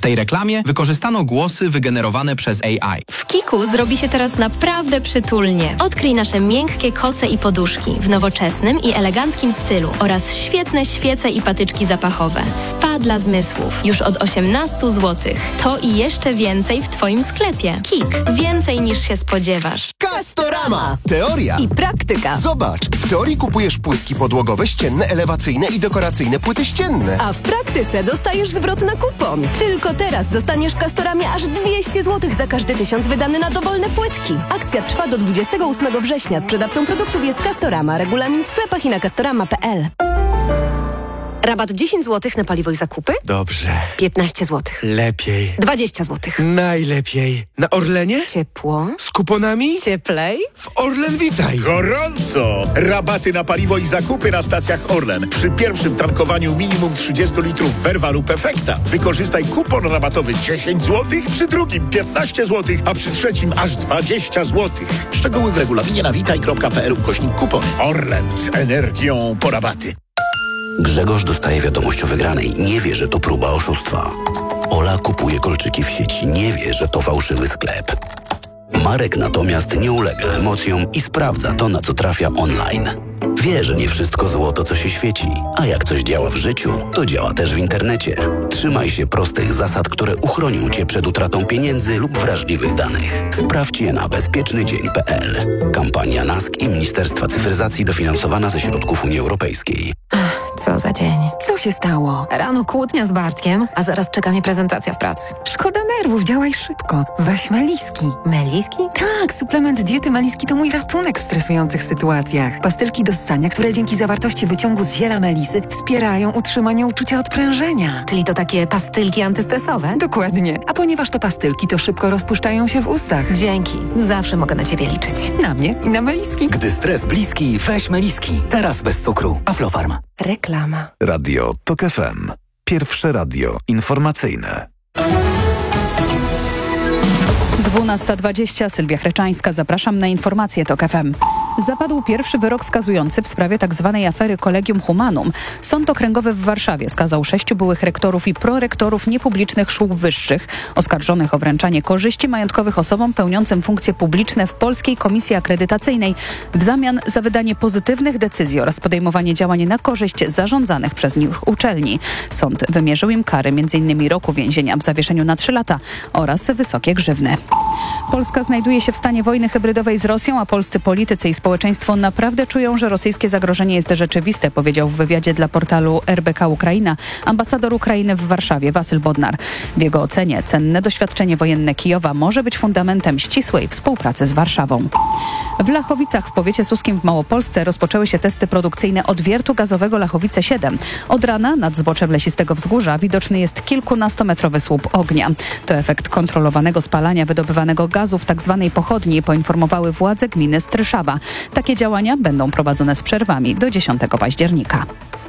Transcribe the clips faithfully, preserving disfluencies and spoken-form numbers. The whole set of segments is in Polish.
tej reklamie wykorzystano głosy wygenerowane przez A I. W Kiku zrobi się teraz naprawdę przytulnie. Odkryj nasze miękkie koce i poduszki w nowoczesnym i eleganckim stylu oraz świetne świece i patyczki zapachowe. Spa dla zmysłów. Już od osiemnaście złotych. To i jeszcze więcej w Twoim sklepie. Kik. Więcej niż się spodziewasz. Castorama. Teoria i praktyka. Zobacz, w teorii kupujesz płytki podłogowe, ścienne, elewacyjne i dekoracyjne płyty ścienne. A w praktyce dostajesz zwrot na kupon. Tylko teraz dostaniesz w Castoramie aż dwieście złotych za każdy tysiąc wydany na dowolne płytki. Akcja trwa do dwudziestego ósmego września. Sprzedawcą produktów jest Castorama. Regulamin w sklepach i na castorama kropka p l. Rabat dziesięć złotych na paliwo i zakupy? Dobrze. piętnaście złotych. Lepiej. dwadzieścia złotych. Najlepiej. Na Orlenie? Ciepło. Z kuponami? Cieplej. W Orlen Witaj. Gorąco! Rabaty na paliwo i zakupy na stacjach Orlen. Przy pierwszym tankowaniu minimum trzydzieści litrów Verva lub Efekta. Wykorzystaj kupon rabatowy dziesięć złotych, przy drugim piętnaście złotych, a przy trzecim aż dwadzieścia złotych. Szczegóły w regulaminie na witaj kropka p l ukośnik kupon. Orlen z energią po rabaty. Grzegorz dostaje wiadomość o wygranej. Nie wie, że to próba oszustwa. Ola kupuje kolczyki w sieci. Nie wie, że to fałszywy sklep. Marek natomiast nie ulega emocjom i sprawdza to, na co trafia online. Wie, że nie wszystko złoto, co się świeci. A jak coś działa w życiu, to działa też w internecie. Trzymaj się prostych zasad, które uchronią Cię przed utratą pieniędzy lub wrażliwych danych. Sprawdź je na bezpieczny dzień kropka p l. Kampania N A S K i Ministerstwa Cyfryzacji dofinansowana ze środków Unii Europejskiej. Co za dzień. Co się stało? Rano kłótnia z Bartkiem, a zaraz czeka mnie prezentacja w pracy. Szkoda nerwów, działaj szybko. Weź Meliski. Meliski? Tak, suplement diety Meliski to mój ratunek w stresujących sytuacjach. Pastylki do ssania, które dzięki zawartości wyciągu z ziela melisy wspierają utrzymanie uczucia odprężenia. Czyli to takie pastylki antystresowe? Dokładnie. A ponieważ to pastylki, to szybko rozpuszczają się w ustach. Dzięki. Zawsze mogę na Ciebie liczyć. Na mnie i na Meliski. Gdy stres bliski, weź Meliski. Teraz bez cukru. Aflofarm. Reklama. Radio TOK F M. Pierwsze radio informacyjne. dwunasta dwadzieścia, Sylwia Chreczańska. Zapraszam na informacje TOK F M. Zapadł pierwszy wyrok skazujący w sprawie tzw. afery Collegium Humanum. Sąd Okręgowy w Warszawie skazał sześciu byłych rektorów i prorektorów niepublicznych szkół wyższych oskarżonych o wręczanie korzyści majątkowych osobom pełniącym funkcje publiczne w Polskiej Komisji Akredytacyjnej w zamian za wydanie pozytywnych decyzji oraz podejmowanie działań na korzyść zarządzanych przez nich uczelni. Sąd wymierzył im kary między innymi roku więzienia w zawieszeniu na trzy lata oraz wysokie grzywny. Polska znajduje się w stanie wojny hybrydowej z Rosją, a polscy politycy i społeczeństwo naprawdę czują, że rosyjskie zagrożenie jest rzeczywiste, powiedział w wywiadzie dla portalu R B K Ukraina ambasador Ukrainy w Warszawie Wasyl Bodnar. W jego ocenie cenne doświadczenie wojenne Kijowa może być fundamentem ścisłej współpracy z Warszawą. W Lachowicach w powiecie suskim w Małopolsce rozpoczęły się testy produkcyjne odwiertu gazowego Lachowice siedem. Od rana nad zboczem lesistego wzgórza widoczny jest kilkunastometrowy słup ognia. To efekt kontrolowanego spalania wydobywanego gazu w tzw. pochodni, poinformowały władze gminy Stryszawa. Takie działania będą prowadzone z przerwami do dziesiątego października.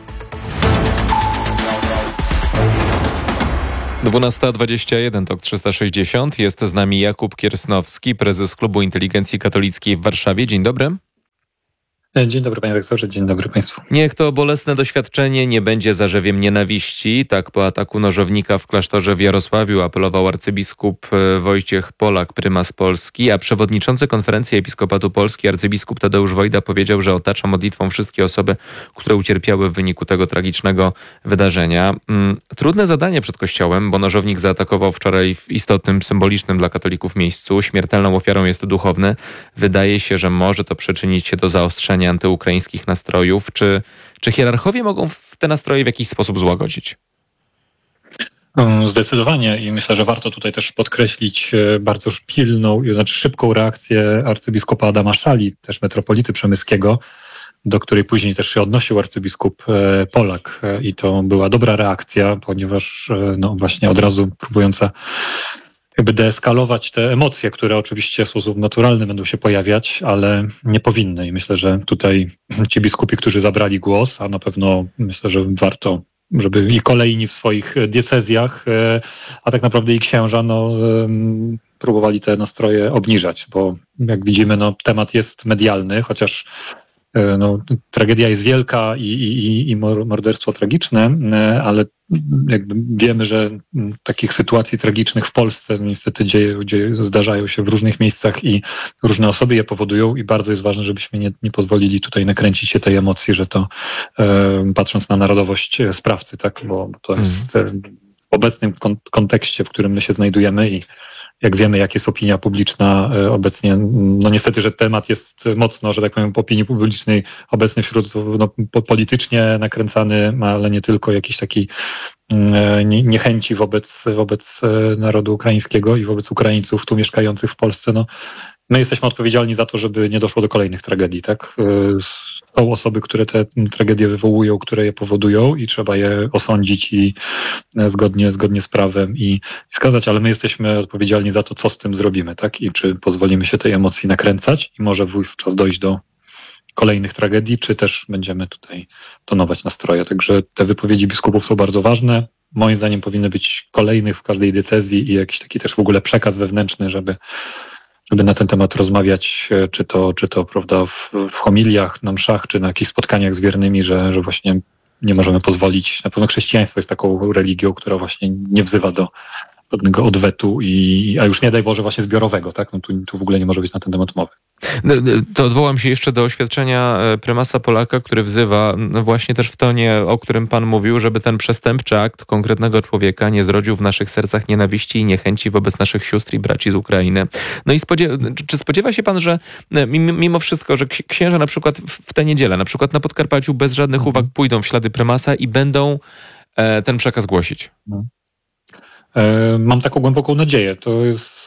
dwunasta dwadzieścia jeden, TOK trzysta sześćdziesiąt. Jest z nami Jakub Kiersnowski, prezes Klubu Inteligencji Katolickiej w Warszawie. Dzień dobry. Dzień dobry panie rektorze, dzień dobry państwu. Niech to bolesne doświadczenie nie będzie zarzewiem nienawiści. Tak po ataku nożownika w klasztorze w Jarosławiu apelował arcybiskup Wojciech Polak, prymas Polski, a przewodniczący Konferencji Episkopatu Polski arcybiskup Tadeusz Wojda powiedział, że otacza modlitwą wszystkie osoby, które ucierpiały w wyniku tego tragicznego wydarzenia. Trudne zadanie przed Kościołem, bo nożownik zaatakował wczoraj w istotnym, symbolicznym dla katolików miejscu. Śmiertelną ofiarą jest duchowny. Wydaje się, że może to przyczynić się do zaostrzenia antyukraińskich nastrojów. Czy, czy hierarchowie mogą te nastroje w jakiś sposób złagodzić? Zdecydowanie i myślę, że warto tutaj też podkreślić bardzo pilną, znaczy szybką reakcję arcybiskupa Adama Szali, też metropolity przemyskiego, do której później też się odnosił arcybiskup Polak i to była dobra reakcja, ponieważ no właśnie od razu próbująca jakby deeskalować te emocje, które oczywiście w sposób naturalny będą się pojawiać, ale nie powinny. I myślę, że tutaj ci biskupi, którzy zabrali głos, a na pewno myślę, że warto, żeby i kolejni w swoich diecezjach, a tak naprawdę i księża, no, próbowali te nastroje obniżać, bo jak widzimy, no, temat jest medialny, chociaż no, tragedia jest wielka i, i, i morderstwo tragiczne, ale jakby wiemy, że takich sytuacji tragicznych w Polsce no niestety dzieje, dzieje, zdarzają się w różnych miejscach i różne osoby je powodują i bardzo jest ważne, żebyśmy nie, nie pozwolili tutaj nakręcić się tej emocji, że to e, patrząc na narodowość sprawcy, tak, bo to jest e, w obecnym kon- kontekście, w którym my się znajdujemy i jak wiemy, jak jest opinia publiczna obecnie, no niestety, że temat jest mocno, że tak powiem, po opinii publicznej obecny wśród, no, politycznie nakręcany, ale nie tylko jakiś taki nie, niechęci wobec, wobec narodu ukraińskiego i wobec Ukraińców tu mieszkających w Polsce. No, my jesteśmy odpowiedzialni za to, żeby nie doszło do kolejnych tragedii, tak? Są osoby, które te tragedie wywołują, które je powodują i trzeba je osądzić i zgodnie, zgodnie z prawem i, i skazać, ale my jesteśmy odpowiedzialni za to, co z tym zrobimy, tak? I czy pozwolimy się tej emocji nakręcać i może wówczas dojść do kolejnych tragedii, czy też będziemy tutaj tonować nastroje. Także te wypowiedzi biskupów są bardzo ważne. Moim zdaniem powinny być kolejnych w każdej diecezji i jakiś taki też w ogóle przekaz wewnętrzny, żeby żeby na ten temat rozmawiać, czy to, czy to prawda, w, w homiliach, na mszach, czy na jakichś spotkaniach z wiernymi, że, że właśnie nie możemy pozwolić. Na pewno chrześcijaństwo jest taką religią, która właśnie nie wzywa do pewnego odwetu, i, a już nie daj Boże właśnie zbiorowego, tak? No tu, tu w ogóle nie może być na ten temat mowy. To odwołam się jeszcze do oświadczenia prymasa Polaka, który wzywa właśnie też w tonie, o którym pan mówił, żeby ten przestępczy akt konkretnego człowieka nie zrodził w naszych sercach nienawiści i niechęci wobec naszych sióstr i braci z Ukrainy. No i spodziewa, czy spodziewa się pan, że mimo wszystko, że księża na przykład w tę niedzielę, na przykład na Podkarpaciu bez żadnych uwag pójdą w ślady prymasa i będą ten przekaz głosić? No. Mam taką głęboką nadzieję. To jest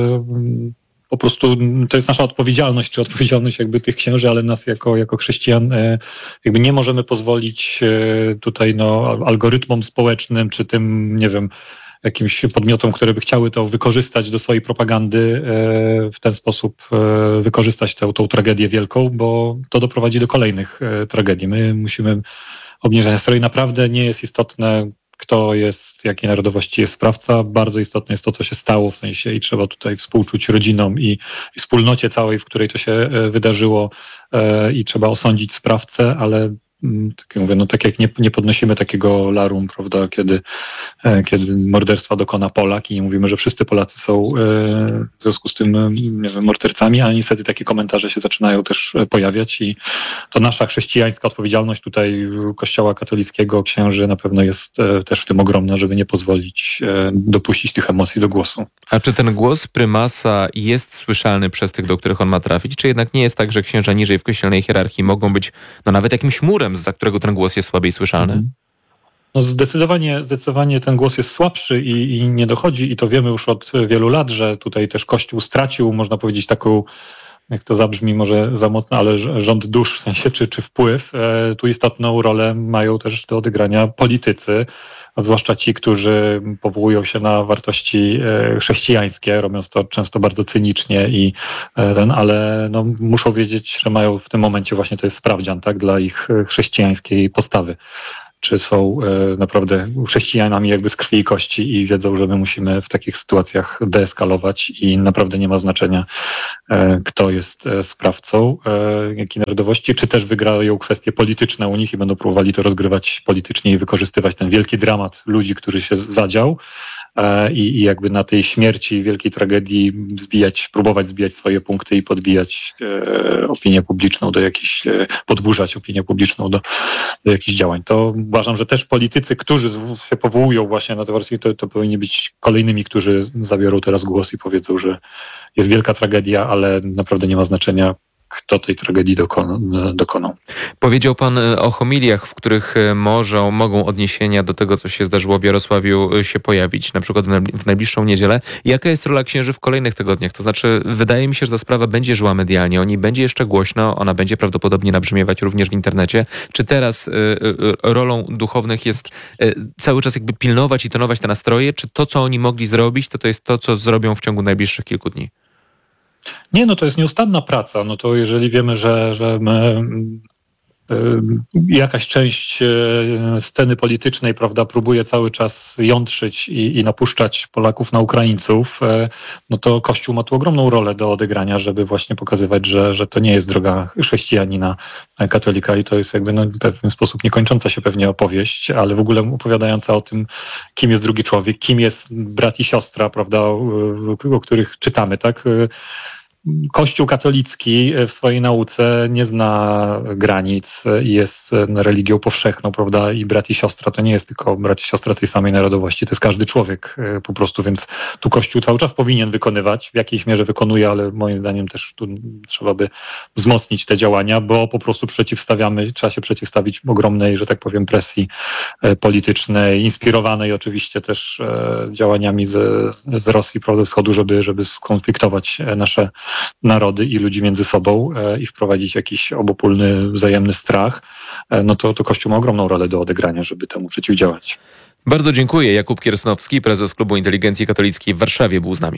po prostu, to jest nasza odpowiedzialność, czy odpowiedzialność jakby tych księży, ale nas jako, jako chrześcijan jakby nie możemy pozwolić tutaj no, algorytmom społecznym, czy tym, nie wiem, jakimś podmiotom, które by chciały to wykorzystać do swojej propagandy, w ten sposób wykorzystać tę, tą tragedię wielką, bo to doprowadzi do kolejnych tragedii. My musimy obniżać nastroje. Naprawdę nie jest istotne, kto jest, jakiej narodowości jest sprawca. Bardzo istotne jest to, co się stało, w sensie i trzeba tutaj współczuć rodzinom i, i wspólnocie całej, w której to się wydarzyło, e, i trzeba osądzić sprawcę, ale tak jak mówię, no tak jak nie, nie podnosimy takiego larum, prawda, kiedy, e, kiedy morderstwa dokona Polak i nie mówimy, że wszyscy Polacy są e, w związku z tym, nie wiem, mordercami, a niestety takie komentarze się zaczynają też pojawiać i to nasza chrześcijańska odpowiedzialność tutaj Kościoła katolickiego, księży na pewno jest e, też w tym ogromna, żeby nie pozwolić e, dopuścić tych emocji do głosu. A czy ten głos prymasa jest słyszalny przez tych, do których on ma trafić, czy jednak nie jest tak, że księża niżej w kościelnej hierarchii mogą być no nawet jakimś murem, za którego ten głos jest słabiej słyszalny? No zdecydowanie, zdecydowanie ten głos jest słabszy i, i nie dochodzi, i to wiemy już od wielu lat, że tutaj też Kościół stracił, można powiedzieć, taką, jak to zabrzmi może za mocno, ale rząd dusz, w sensie, czy, czy wpływ. E, tu istotną rolę mają też do odegrania politycy, a zwłaszcza ci, którzy powołują się na wartości e, chrześcijańskie, robiąc to często bardzo cynicznie i e, ten, ale no, muszą wiedzieć, że mają w tym momencie właśnie to jest sprawdzian, tak, dla ich chrześcijańskiej postawy. Czy są e, naprawdę chrześcijanami jakby z krwi i kości i wiedzą, że my musimy w takich sytuacjach deeskalować i naprawdę nie ma znaczenia, e, kto jest e, sprawcą, e, jakiej narodowości, czy też wygrają kwestie polityczne u nich i będą próbowali to rozgrywać politycznie i wykorzystywać ten wielki dramat ludzi, który się zadział, e, i, i jakby na tej śmierci, wielkiej tragedii zbijać, próbować zbijać swoje punkty i podbijać e, opinię publiczną do jakichś, e, podburzać opinię publiczną do, do jakichś działań. To uważam, że też politycy, którzy się powołują właśnie na te wartości, to, to powinni być kolejnymi, którzy zabiorą teraz głos i powiedzą, że jest wielka tragedia, ale naprawdę nie ma znaczenia, kto tej tragedii dokona, dokonał. Powiedział pan o homiliach, w których może, mogą odniesienia do tego, co się zdarzyło w Jarosławiu, się pojawić, na przykład w najbliższą niedzielę. Jaka jest rola księży w kolejnych tygodniach? To znaczy, wydaje mi się, że ta sprawa będzie żyła medialnie, o niej będzie jeszcze głośno, ona będzie prawdopodobnie nabrzmiewać również w internecie. Czy teraz y, y, rolą duchownych jest y, cały czas jakby pilnować i tonować te nastroje, czy to, co oni mogli zrobić, to to jest to, co zrobią w ciągu najbliższych kilku dni? Nie, no to jest nieustanna praca. No to jeżeli wiemy, że, że my jakaś część sceny politycznej, prawda, próbuje cały czas jątrzyć i, i napuszczać Polaków na Ukraińców, no to Kościół ma tu ogromną rolę do odegrania, żeby właśnie pokazywać, że, że to nie jest droga chrześcijanina, katolika i to jest jakby no, w pewien sposób niekończąca się pewnie opowieść, ale w ogóle opowiadająca o tym, kim jest drugi człowiek, kim jest brat i siostra, prawda, o, o których czytamy, tak? Kościół katolicki w swojej nauce nie zna granic i jest religią powszechną, prawda? I brat i siostra to nie jest tylko brat i siostra tej samej narodowości, to jest każdy człowiek po prostu, więc tu Kościół cały czas powinien wykonywać, w jakiejś mierze wykonuje, ale moim zdaniem też tu trzeba by wzmocnić te działania, bo po prostu przeciwstawiamy, trzeba się przeciwstawić ogromnej, że tak powiem, presji politycznej, inspirowanej oczywiście też działaniami z, z Rosji, prawda, wschodu, żeby, żeby skonfliktować nasze narody i ludzi między sobą e, i wprowadzić jakiś obopólny, wzajemny strach, e, no to, to Kościół ma ogromną rolę do odegrania, żeby temu przeciwdziałać. Bardzo dziękuję. Jakub Kiersnowski, prezes Klubu Inteligencji Katolickiej w Warszawie, był z nami.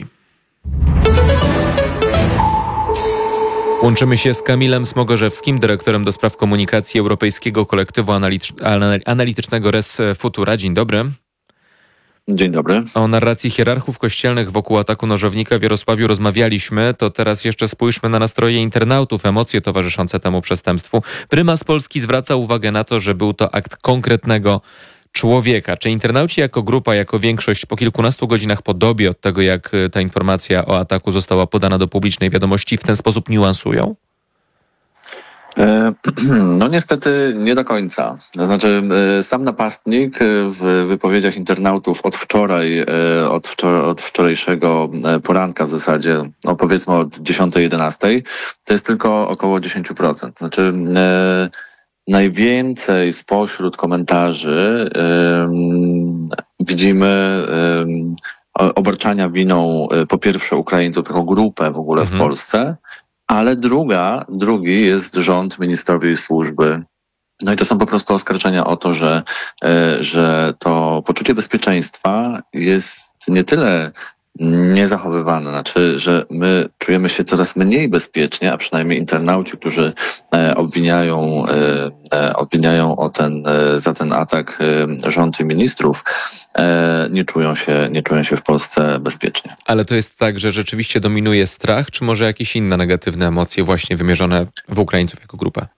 Łączymy się z Kamilem Smogorzewskim, dyrektorem do spraw komunikacji Europejskiego Kolektywu Analitycznego Res Futura. Dzień dobry. Dzień dobry. O narracji hierarchów kościelnych wokół ataku nożownika w Jarosławiu rozmawialiśmy, to teraz jeszcze spójrzmy na nastroje internautów, emocje towarzyszące temu przestępstwu. Prymas Polski zwraca uwagę na to, że był to akt konkretnego człowieka. Czy internauci jako grupa, jako większość po kilkunastu godzinach po dobie od tego, jak ta informacja o ataku została podana do publicznej wiadomości, w ten sposób niuansują? No niestety nie do końca. To znaczy sam napastnik w wypowiedziach internautów od wczoraj, od, wczor- od wczorajszego poranka w zasadzie, no powiedzmy od dziesiątej jedenastej, to jest tylko około dziesięć procent. Znaczy e, najwięcej spośród komentarzy e, widzimy e, obarczania winą po pierwsze Ukraińców jako grupę w ogóle mhm. w Polsce, ale druga, drugi jest rząd, ministrowie służby. No i to są po prostu oskarżenia o to, że, że to poczucie bezpieczeństwa jest nie tyle niezachowywane, znaczy, że my czujemy się coraz mniej bezpiecznie, a przynajmniej internauci, którzy obwiniają, obwiniają o ten, za ten atak rząd i ministrów, nie czują się, nie czują się w Polsce bezpiecznie. Ale to jest tak, że rzeczywiście dominuje strach, czy może jakieś inne negatywne emocje właśnie wymierzone w Ukraińców jako grupę?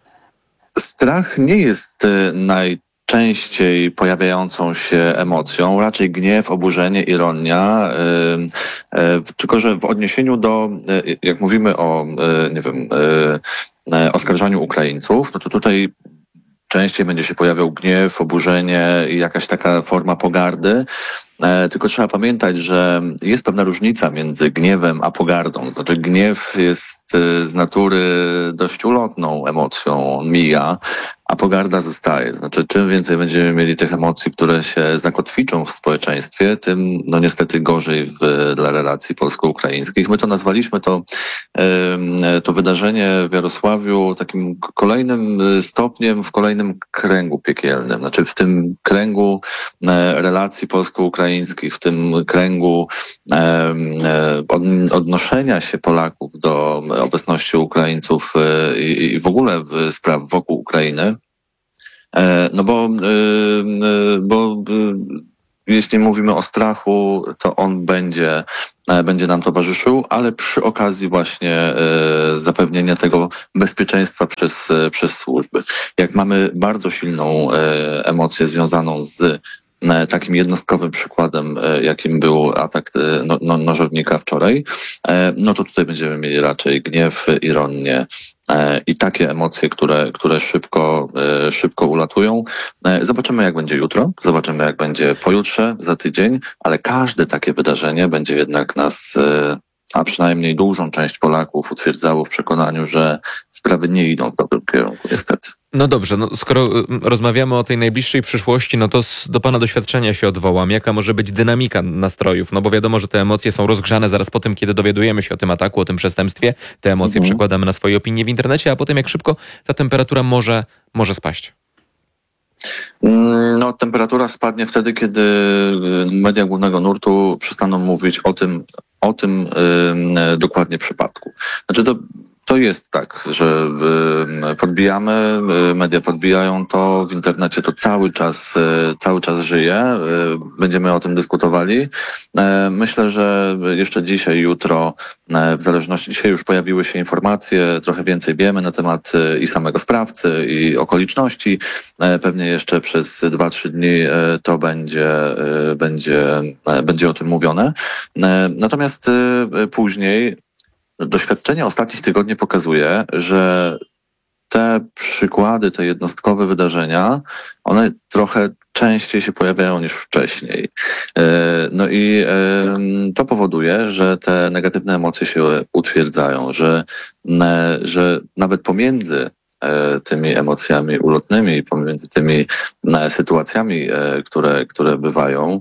Strach nie jest naj częściej pojawiającą się emocją, raczej gniew, oburzenie, ironia, yy, yy, tylko że w odniesieniu do, yy, jak mówimy o, yy, nie wiem, yy, oskarżaniu Ukraińców, no to tutaj częściej będzie się pojawiał gniew, oburzenie i jakaś taka forma pogardy. E, tylko trzeba pamiętać, że jest pewna różnica między gniewem a pogardą. Znaczy gniew jest e, z natury dość ulotną emocją, on mija, a pogarda zostaje. Znaczy czym więcej będziemy mieli tych emocji, które się zakotwiczą w społeczeństwie, tym no niestety gorzej w, dla relacji polsko-ukraińskich. My to nazwaliśmy to, e, to wydarzenie w Jarosławiu takim kolejnym stopniem w kolejnym kręgu piekielnym. Znaczy w tym kręgu e, relacji polsko-ukraińskich, w tym kręgu e, e, odnoszenia się Polaków do obecności Ukraińców e, i, i w ogóle spraw wokół Ukrainy. E, no bo, e, bo e, jeśli mówimy o strachu, to on będzie, e, będzie nam towarzyszył, ale przy okazji właśnie e, zapewnienia tego bezpieczeństwa przez, e, przez służby. Jak mamy bardzo silną e, emocję związaną z takim jednostkowym przykładem, jakim był atak no, no, nożownika wczoraj, no to tutaj będziemy mieli raczej gniew, ironię i takie emocje, które, które szybko, szybko ulatują. Zobaczymy, jak będzie jutro, zobaczymy, jak będzie pojutrze, za tydzień, ale każde takie wydarzenie będzie jednak nas, a przynajmniej dużą część Polaków utwierdzało w przekonaniu, że sprawy nie idą w dobrym kierunku, niestety. No dobrze, no skoro rozmawiamy o tej najbliższej przyszłości, no to z, do pana doświadczenia się odwołam. Jaka może być dynamika nastrojów? No bo wiadomo, że te emocje są rozgrzane zaraz po tym, kiedy dowiadujemy się o tym ataku, o tym przestępstwie. Te emocje mhm. przekładamy na swoje opinie w internecie, a potem jak szybko ta temperatura może, może spaść? No, temperatura spadnie wtedy, kiedy media głównego nurtu przestaną mówić o tym, o tym yy, dokładnie przypadku. Znaczy to To jest tak, że y, podbijamy, y, media podbijają to, w internecie to cały czas, y, cały czas żyje, y, będziemy o tym dyskutowali. Y, myślę, że jeszcze dzisiaj, jutro, y, w zależności, dzisiaj już pojawiły się informacje, trochę więcej wiemy na temat y, i samego sprawcy, i okoliczności. Y, pewnie jeszcze przez dwa trzy dni y, to będzie, y, będzie, y, będzie o tym mówione. Y, natomiast y, później doświadczenie ostatnich tygodni pokazuje, że te przykłady, te jednostkowe wydarzenia, one trochę częściej się pojawiają niż wcześniej. No i to powoduje, że te negatywne emocje się utwierdzają, że, że nawet pomiędzy tymi emocjami ulotnymi, pomiędzy tymi sytuacjami, które, które bywają,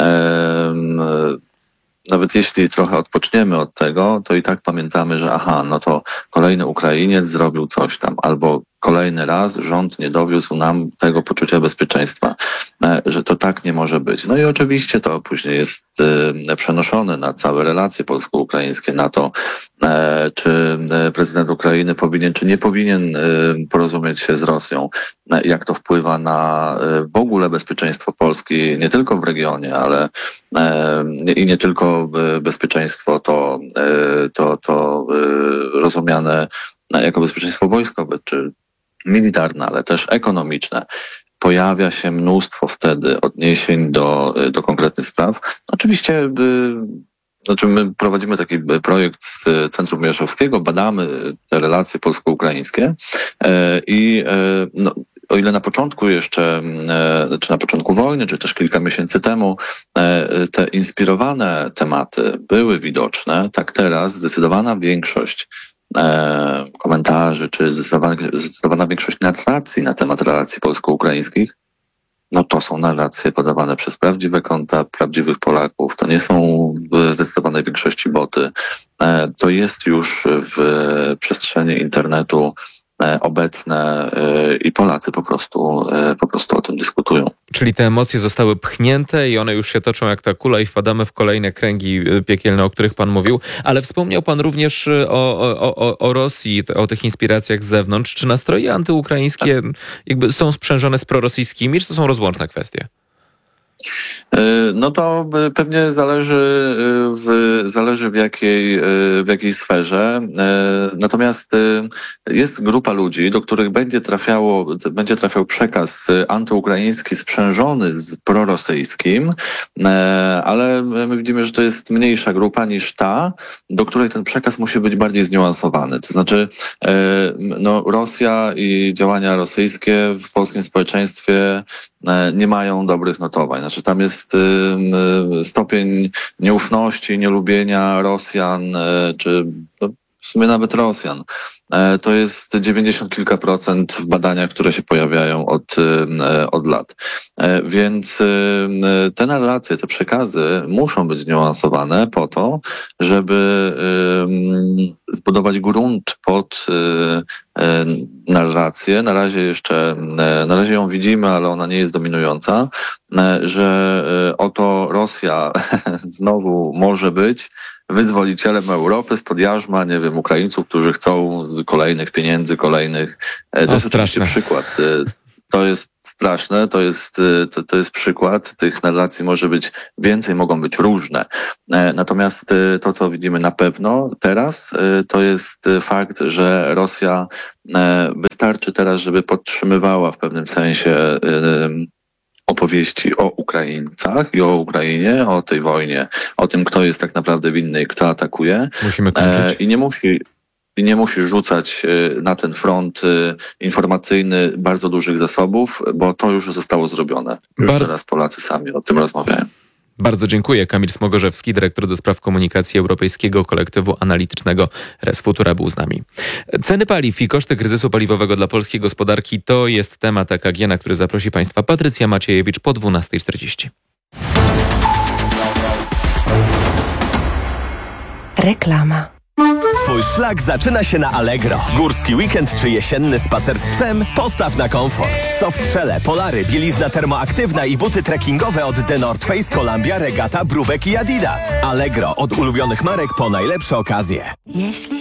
nawet jeśli trochę odpoczniemy od tego, to i tak pamiętamy, że aha, no to kolejny Ukrainiec zrobił coś tam, albo kolejny raz rząd nie dowiózł nam tego poczucia bezpieczeństwa, że to tak nie może być. No i oczywiście to później jest e, przenoszone na całe relacje polsko-ukraińskie, na to, e, czy prezydent Ukrainy powinien, czy nie powinien e, porozumieć się z Rosją, e, jak to wpływa na e, w ogóle bezpieczeństwo Polski, nie tylko w regionie, ale e, i nie tylko bezpieczeństwo to, e, to, to e, rozumiane jako bezpieczeństwo wojskowe, czy militarne, ale też ekonomiczne. Pojawia się mnóstwo wtedy odniesień do, do konkretnych spraw. Oczywiście y, znaczy my prowadzimy taki projekt z Centrum Mierzowskiego, badamy te relacje polsko-ukraińskie y, i y, no, o ile na początku jeszcze, y, czy na początku wojny, czy też kilka miesięcy temu y, te inspirowane tematy były widoczne, tak teraz zdecydowana większość E, komentarzy, czy zdecydowana, zdecydowana większość narracji na temat relacji polsko-ukraińskich, no to są narracje podawane przez prawdziwe konta, prawdziwych Polaków. To nie są w zdecydowanej większości boty. E, to jest już w przestrzeni internetu e, obecne e, i Polacy po prostu, e, po prostu o tym dyskutują. Czyli te emocje zostały pchnięte i one już się toczą jak ta kula i wpadamy w kolejne kręgi piekielne, o których pan mówił. Ale wspomniał pan również o, o, o, o Rosji, o tych inspiracjach z zewnątrz. Czy nastroje antyukraińskie jakby są sprzężone z prorosyjskimi, czy to są rozłączne kwestie? No to pewnie zależy w, zależy w jakiej, w jakiej sferze. Natomiast jest grupa ludzi, do których będzie trafiało, będzie trafiał przekaz antyukraiński sprzężony z prorosyjskim, ale my widzimy, że to jest mniejsza grupa niż ta, do której ten przekaz musi być bardziej zniuansowany. To znaczy, no, Rosja i działania rosyjskie w polskim społeczeństwie nie mają dobrych notowań. Znaczy, tam jest y, stopień nieufności, nielubienia Rosjan, y, czy no, w sumie nawet Rosjan. Y, to jest dziewięćdziesiąt kilka procent w badaniach, które się pojawiają od, y, od lat. Y, więc y, te narracje, te przekazy muszą być zniuansowane po to, żeby y, zbudować grunt pod y, narrację. Na razie jeszcze, na razie ją widzimy, ale ona nie jest dominująca, że oto Rosja znowu może być wyzwolicielem Europy spod jarzma, nie wiem, Ukraińców, którzy chcą kolejnych pieniędzy, kolejnych... To o, jest oczywiście przykład. To jest straszne, to jest, to, to jest przykład. Tych narracji może być więcej, mogą być różne. Natomiast to, co widzimy na pewno teraz, to jest fakt, że Rosja wystarczy teraz, żeby podtrzymywała w pewnym sensie opowieści o Ukraińcach i o Ukrainie, o tej wojnie, o tym, kto jest tak naprawdę winny i kto atakuje. Musimy kończyć. I nie musi... I nie musi rzucać na ten front informacyjny bardzo dużych zasobów, bo to już zostało zrobione. Już Bar- teraz Polacy sami o tym rozmawiają. Bardzo dziękuję. Kamil Smogorzewski, dyrektor do spraw komunikacji Europejskiego Kolektywu Analitycznego Resfutura, był z nami. Ceny paliw i koszty kryzysu paliwowego dla polskiej gospodarki to jest temat E K G, na który zaprosi Państwa Patrycja Maciejewicz po dwunasta czterdzieści. Reklama. Twój szlak zaczyna się na Allegro. Górski weekend czy jesienny spacer z psem? Postaw na komfort. Softshelle, polary, bielizna termoaktywna i buty trekkingowe od The North Face, Columbia, Regatta, Brubek i Adidas. Allegro, od ulubionych marek po najlepsze okazje. Jeśli